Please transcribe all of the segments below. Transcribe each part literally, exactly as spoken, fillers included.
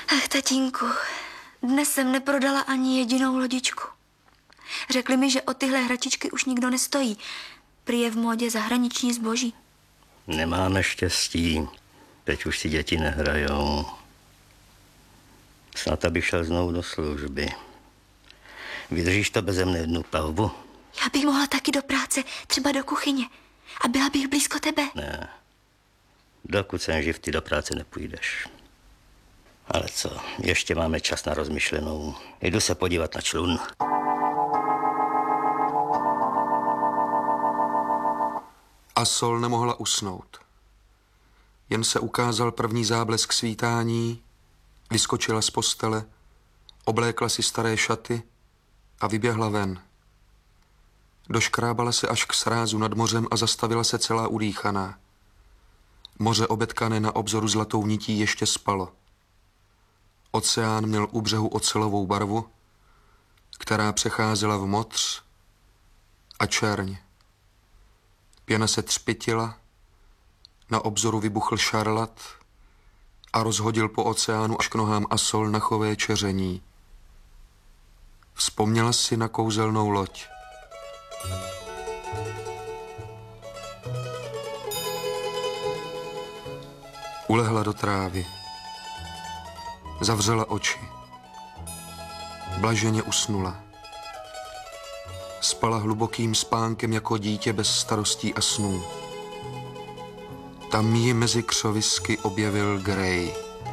Ach, tatínku, dnes jsem neprodala ani jedinou lodičku. Řekli mi, že o tyhle hračičky už nikdo nestojí. Prý je v módě zahraniční zboží. Nemáme štěstí. Teď už si děti nehrajou. Snad abych šel znovu do služby. Vydržíš to beze mne jednu plavbu? Já bych mohla taky do práce, třeba do kuchyně. A byla bych blízko tebe. Ne. Dokud jsem živ, ty do práce nepůjdeš. Ale co, ještě máme čas na rozmyšlenou. Jdu se podívat na člun. Asol nemohla usnout. Jen se ukázal první záblesk svítání, vyskočila z postele, oblékla si staré šaty a vyběhla ven. Doškrábala se až k srázu nad mořem a zastavila se celá udýchaná. Moře obetkané na obzoru zlatou nití ještě spalo. Oceán měl u břehu ocelovou barvu, která přecházela v modř a čerň. Pěna se třpytila, na obzoru vybuchl šarlat a rozhodil po oceánu až k nohám Asol nachové čeření. Vzpomněla si na kouzelnou loď. Ulehla do trávy. Zavřela oči. Blaženě usnula. Spala hlubokým spánkem jako dítě bez starostí a snů. Tam ji mezi křovisky objevil Gray.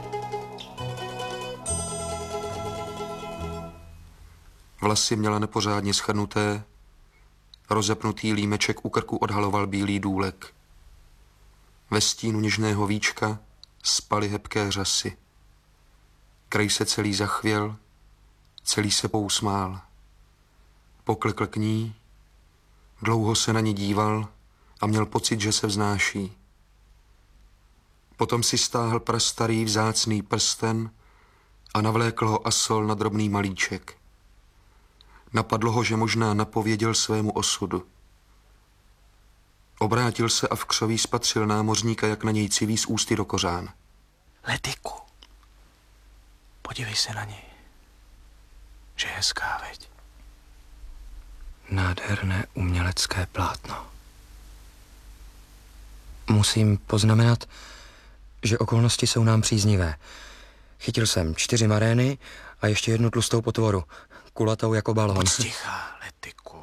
Vlasy měla nepořádně schrnuté, rozepnutý límeček u krku odhaloval bílý důlek. Ve stínu něžného víčka spaly hebké řasy. Gray se celý zachvěl, celý se pousmál. Poklekl k ní, dlouho se na ní díval a měl pocit, že se vznáší. Potom si stáhl prastarý vzácný prsten a navlékl ho Asol na drobný malíček. Napadlo ho, že možná napověděl svému osudu. Obrátil se a v křoví spatřil námořníka, jak na něj civí z ústy do kořán. Letiku, podívej se na něj. Že je hezká, veď? Nádherné umělecké plátno. Musím poznamenat, že okolnosti jsou nám příznivé. Chytil jsem čtyři marény a ještě jednu tlustou potvoru, kulatou jako balón. Buď tichá, Letiku.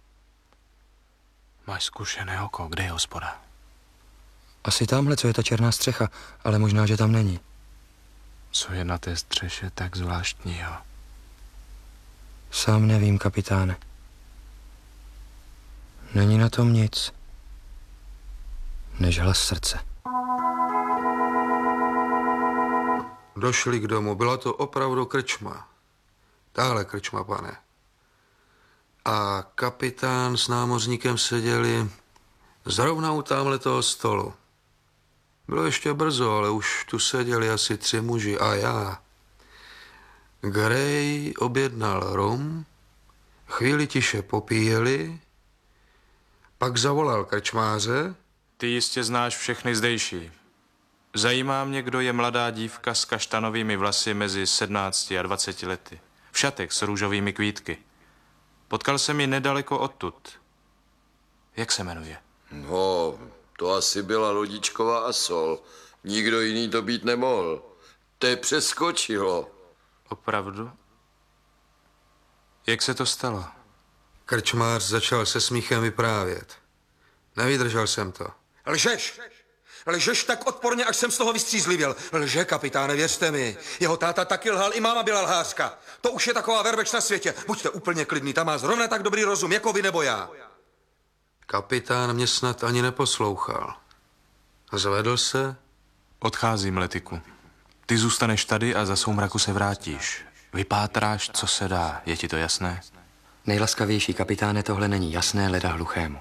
Máš zkušené oko, kde je hospoda? Asi tamhle, co je ta černá střecha, ale možná, že tam není. Co je na té střeše tak zvláštního? Sám nevím, kapitáne. Není na tom nic, než hlas srdce. Došli k domu, byla to opravdu krčma. Táhle krčma, pane. A kapitán s námořníkem seděli zrovna u támhle toho stolu. Bylo ještě brzo, ale už tu seděli asi tři muži a já. Gray objednal rum, chvíli tiše popíjeli, pak zavolal krčmáře. Ty jistě znáš všechny zdejší. Zajímá mě, kdo je mladá dívka s kaštanovými vlasy mezi sedmnácti a dvaceti lety. V šatech s růžovými kvítky. Potkal jsem ji nedaleko odtud. Jak se jmenuje? No, to asi byla lodičková Asol. Nikdo jiný to být nemohl. Te přeskočilo. Opravdu? Jak se to stalo? Krčmář začal se smíchem vyprávět. Nevydržel jsem to. Lžeš! Lžeš tak odporně, až jsem z toho vystřízlivěl. Lže, kapitáne, věřte mi. Jeho táta taky lhal, i máma byla lhářka. To už je taková verbeč na světě. Buďte úplně klidný, ta má zrovna tak dobrý rozum, jako vy nebo já. Kapitán mě snad ani neposlouchal. Zvedl se. Odcházím, Letiku. Ty zůstaneš tady a za soumraku se vrátíš. Vypátráš, co se dá. Je ti to jasné? Nejlaskavější kapitáne, tohle není jasné leda hluchému.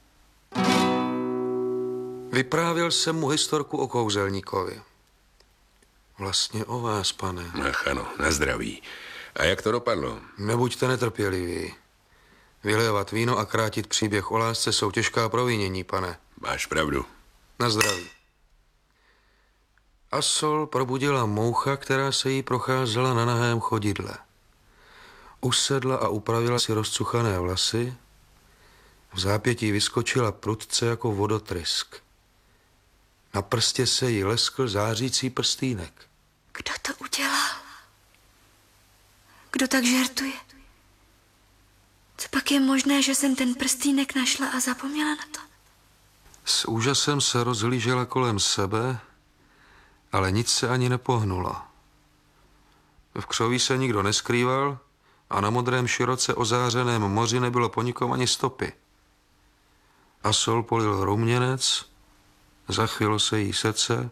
Vyprávěl jsem mu historku o kouzelníkovi. Vlastně o vás, pane. Ach ano, na zdraví. A jak to dopadlo? Nebuďte netrpěliví. Vylévat víno a krátit příběh o lásce jsou těžká provinění, pane. Máš pravdu. Na zdraví. Asol probudila moucha, která se jí procházela na nahém chodidle. Usedla a upravila si rozcuchané vlasy. V zápětí vyskočila prudce jako vodotrysk. Na prstě se jí leskl zářící prstýnek. Kdo to udělal? Kdo tak žertuje? Co pak je možné, že jsem ten prstínek našla a zapomněla na to? S úžasem se rozhlížela kolem sebe, ale nic se ani nepohnulo. V křoví se nikdo neskrýval a na modrém široce ozářeném moři nebylo po nikom ani stopy. Asol polil ruměnec, zachylo se jí srdce,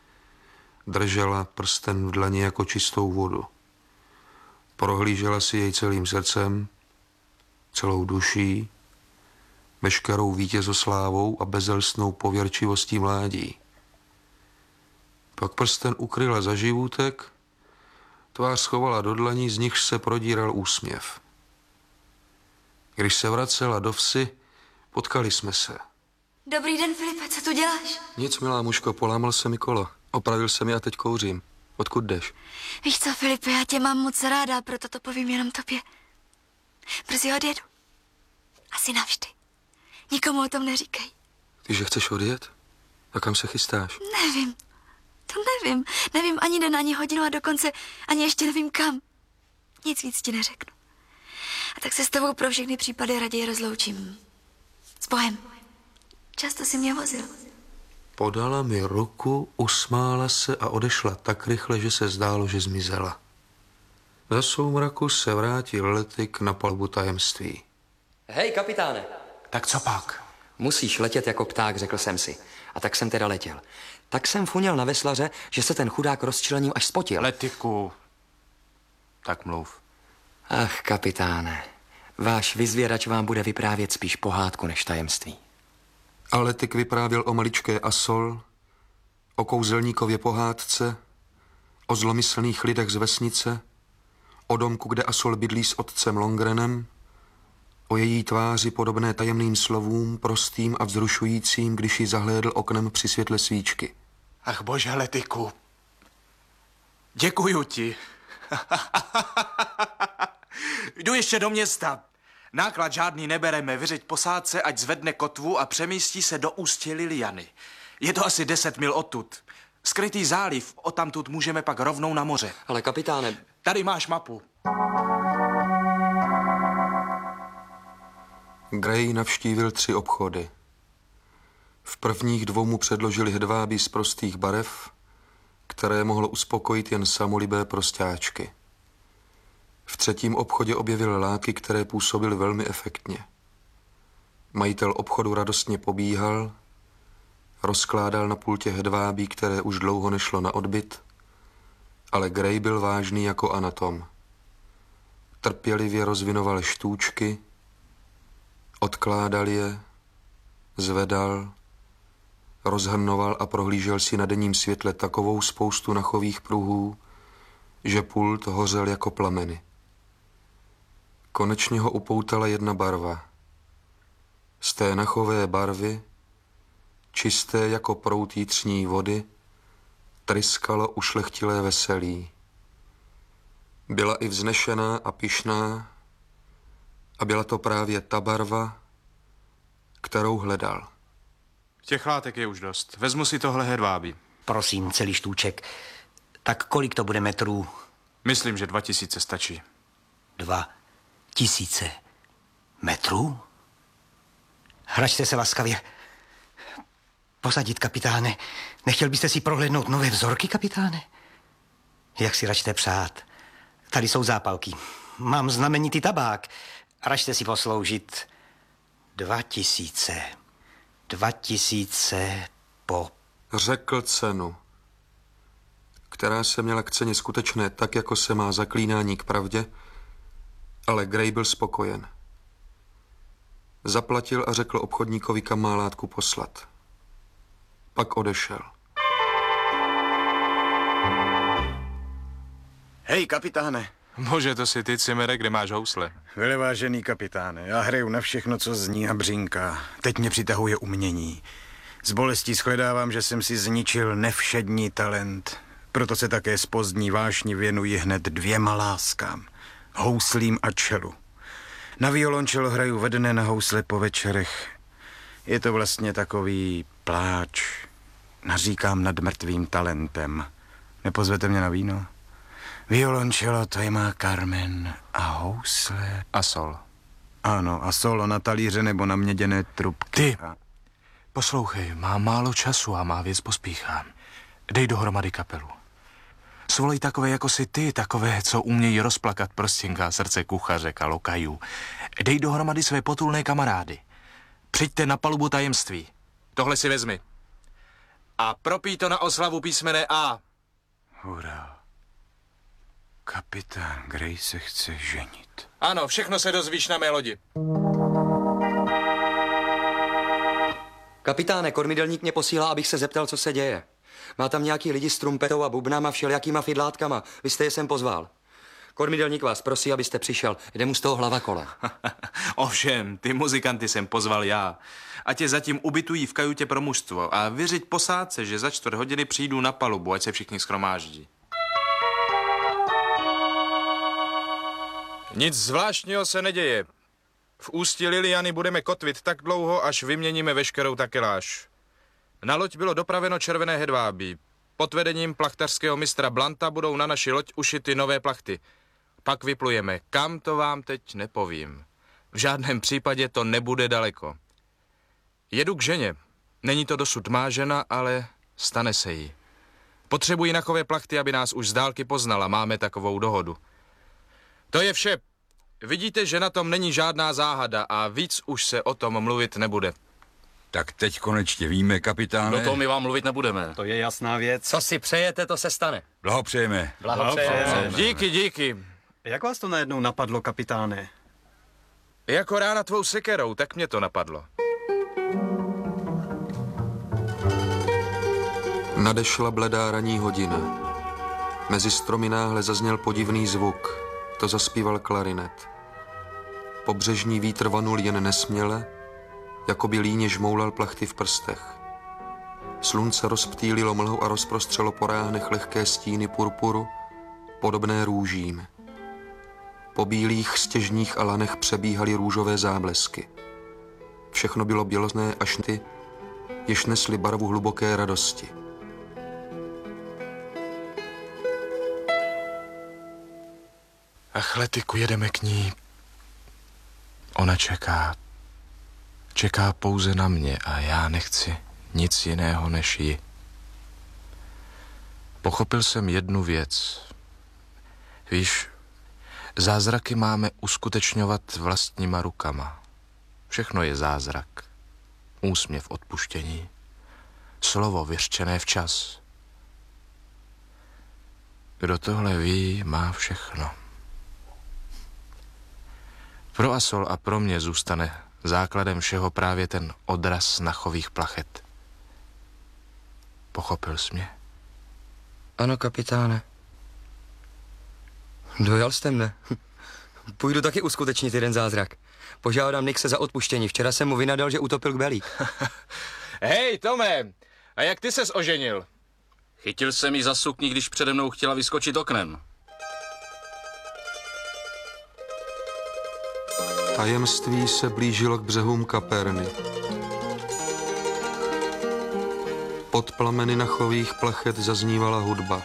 držela prsten v dlani jako čistou vodu. Prohlížela si jej celým srdcem, celou duší, veškerou vítězoslávou a bezelstnou pověrčivostí mládí. Pak prsten ukryla za živůtek, tvář schovala do dlaní, z nichž se prodíral úsměv. Když se vracela do vsi, potkali jsme se. Dobrý den, Filipe, co tu děláš? Nic, milá mužko, polámal se mi kolo. Opravil se mi a teď kouřím. Odkud jdeš? Víš co, Filipe, já tě mám moc ráda, proto to povím jenom tobě. Brzy odjedu. Asi navždy. Nikomu o tom neříkej. Ty, že chceš odjet? A kam se chystáš? Nevím. To nevím. Nevím ani den, ani hodinu a dokonce ani ještě nevím kam. Nic víc ti neřeknu. A tak se s tebou pro všechny případy raději rozloučím. S Bohem. Často si mě vozil. Podala mi ruku, usmála se a odešla tak rychle, že se zdálo, že zmizela. Za soumraku se vrátil Letik na palubu tajemství. Hej, kapitáne. Tak co pak? Musíš letět jako pták, řekl jsem si. A tak jsem teda letěl. Tak jsem funěl na veslaře, že se ten chudák rozčilením až spotil. Letiku. Tak mluv. Ach, kapitáne. Váš vyzvědač vám bude vyprávět spíš pohádku než tajemství. A Letik vyprávěl o maličké Asol, o kouzelníkově pohádce, o zlomyslných lidech z vesnice, o domku, kde Asol bydlí s otcem Longrenem, o její tváři podobné tajemným slovům, prostým a vzrušujícím, když ji zahlédl oknem při světle svíčky. Ach bože, Letiku. Děkuju ti. Jdu ještě do města. Náklad žádný nebereme, vyřeď posádce, ať zvedne kotvu a přemístí se do ústí Liliany. Je to asi deset mil odtud. Skrytý záliv, odtamtud můžeme pak rovnou na moře. Ale kapitáne... Tady máš mapu. Gray navštívil tři obchody. V prvních dvou mu předložili hedvábí z prostých barev, které mohlo uspokojit jen samolibé prostáčky. V třetím obchodě objevil láky, které působily velmi efektně. Majitel obchodu radostně pobíhal, rozkládal na pultě hedvábí, které už dlouho nešlo na odbyt, ale Gray byl vážný jako anatom. Trpělivě rozvinoval štůčky, odkládal je, zvedal, rozhrnoval a prohlížel si na denním světle takovou spoustu nachových pruhů, že pult hořel jako plameny. Konečně ho upoutala jedna barva. Z té nachové barvy, čisté jako proud jitřní vody, tryskalo ušlechtilé veselí. Byla i vznešená a pyšná a byla to právě ta barva, kterou hledal. Těch látek je už dost. Vezmu si tohle hedvábí. Prosím, celý štůček. Tak kolik to bude metrů? Myslím, že dva tisíce stačí. Dva tisíce metrů? Hračte se laskavě. Posadit, kapitáne. Nechtěl byste si prohlédnout nové vzorky, kapitáne? Jak si račte přát. Tady jsou zápalky. Mám znamenitý tabák. Račte si posloužit. Dva tisíce. Dva tisíce po... Řekl cenu, která se měla k ceně skutečné tak, jako se má zaklínání k pravdě, ale Gray byl spokojen. Zaplatil a řekl obchodníkovi, kam má látku poslat. Pak odešel. Hej, kapitáne. Bože, to si ty, Cimere, kde máš housle. Velevážený kapitáne, já hraju na všechno, co zní a břinká. Teď mě přitahuje umění. S bolestí shledávám, že jsem si zničil nevšední talent. Proto se také z pozdní vášni věnuji hned dvěma láskám. Houslím a čelu. Na violončelo hraju ve dne, na housle po večerech. Je to vlastně takový pláč. Naříkám nad mrtvým talentem. Nepozvete mě na víno? Violončelo, to je má Carmen. A housle? A sol. Ano, a solo na talíře nebo na měděné trubky. Ty, a... poslouchej, mám málo času a má věc pospíchám. Dej dohromady kapelu. Svolej takové jako si ty, takové, co umějí rozplakat prstinka srdce kuchařek a lokajů. Dej dohromady své potulné kamarády. Přijďte na palubu tajemství. Tohle si vezmi. A propij to na oslavu písmene A. Hurá. Kapitán Gray se chce ženit. Ano, všechno se dozvíš na mé lodi. Kapitáne, kormidelník mě posílá, abych se zeptal, co se děje. Má tam nějaký lidi s trumpetou a bubnama, všelijakýma fidlátkama. Vy jste je sem pozval. Kormidelník vás prosí, abyste přišel. Jde mu z toho hlava kolem. Ovšem, ty muzikanty jsem pozval já. A tě zatím ubytují v kajutě pro mužstvo a vyřiď posádce, že za čtvrt hodiny přijdu na palubu, ať se všichni schromáždí. Nic zvláštního se neděje. V ústí Liliany budeme kotvit tak dlouho, až vyměníme veškerou takeláž. Na loď bylo dopraveno červené hedvábí. Pod vedením plachtařského mistra Blanta budou na naši loď ušity nové plachty. Pak vyplujeme. Kam, to vám teď nepovím. V žádném případě to nebude daleko. Jedu k ženě. Není to dosud má žena, ale stane se jí. Potřebuji nachové plachty, aby nás už z dálky poznala. Máme takovou dohodu. To je vše. Vidíte, že na tom není žádná záhada a víc už se o tom mluvit nebude. Tak teď konečně víme, kapitáne. Do toho my vám mluvit nebudeme. To je jasná věc. Co si přejete, to se stane. Blahopřejeme. Blahopřejeme. Díky, díky. Jak vás to najednou napadlo, kapitáne? Jako rána tvou sekerou, tak mě to napadlo. Nadešla bledá ranní hodina. Mezi stromy náhle zazněl podivný zvuk. To zaspíval klarinet. Pobřežní vítr vanul jen nesměle, jako by líně žmoulal plachty v prstech. Slunce rozptýlilo mlhu a rozprostřelo po ráhnech lehké stíny purpuru, podobné růžím. Po bílých stěžních a lanech přebíhaly růžové záblesky. Všechno bylo bělozné až ty, jež nesly barvu hluboké radosti. Ach, Letiku, jedeme k ní. Ona čeká. Čeká pouze na mě a já nechci nic jiného než ji. Pochopil jsem jednu věc. Víš, zázraky máme uskutečňovat vlastníma rukama. Všechno je zázrak. Úsměv odpuštění. Slovo vyřčené včas. Kdo tohle ví, má všechno. Pro Asol a pro mě zůstane základem všeho právě ten odraz nachových plachet. Pochopil jsi mě? Ano, kapitáne. Dojal jste mne. Půjdu taky uskutečnit jeden zázrak. Požádám Nixe za odpuštění. Včera jsem mu vynadal, že utopil kbelík. Hej, Tome, a jak ty ses oženil? Chytil jsem jí za sukni, když přede mnou chtěla vyskočit oknem. Tajemství se blížilo k břehům Kaperny. Pod plameny nachových plachet zaznívala hudba.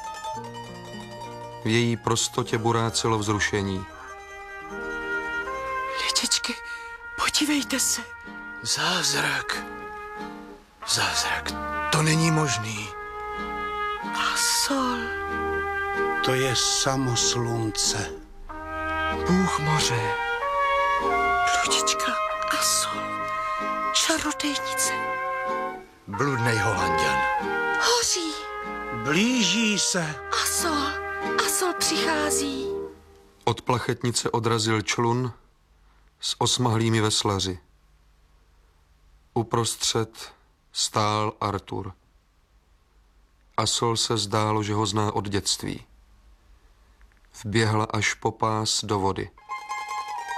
V její prostotě burácelo vzrušení. Dětečky, podívejte se. Zázrak. Zázrak. To není možný. A sol. To je samo slunce. Bůh moře. Ludička a sol. Čarodejnice. Bludnej Holanďan. Hoří. Blíží se. A sol. A sol přichází. Od plachetnice odrazil člun s osmahlými veslaři. Uprostřed stál Artur. Asol se zdálo, že ho zná od dětství. Vběhla až po pás do vody.